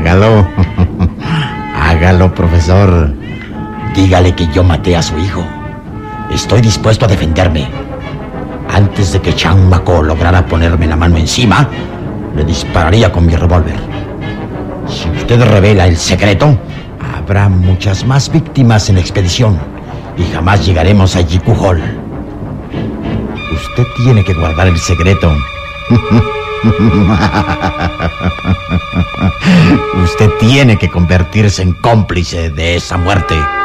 Hágalo. Hágalo, profesor. Dígale que yo maté a su hijo. Estoy dispuesto a defenderme. Antes de que Chan Mako lograra ponerme la mano encima, le dispararía con mi revólver. Si usted revela el secreto, habrá muchas más víctimas en la expedición y jamás llegaremos a Jiku Hall. Usted tiene que guardar el secreto. Usted tiene que convertirse en cómplice de esa muerte.